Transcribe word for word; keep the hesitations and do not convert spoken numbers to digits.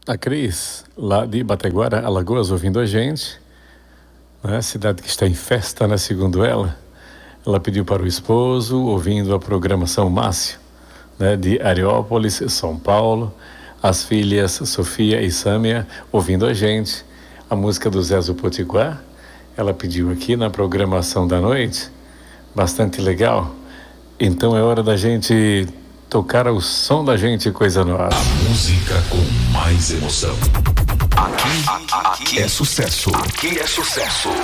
A Cris, lá de Bateguara, Alagoas, ouvindo a gente, né? Cidade que está em festa, né? Segundo ela. Ela pediu para o esposo, ouvindo a programação Márcio, né? De Areópolis, São Paulo. As filhas Sofia e Sâmia, ouvindo a gente. A música do Zezo Potiguar, ela pediu aqui na programação da noite. Bastante legal. Então é hora da gente tocar o som da gente, coisa nova. A música com mais emoção. Aqui, aqui, aqui é sucesso. Aqui é sucesso.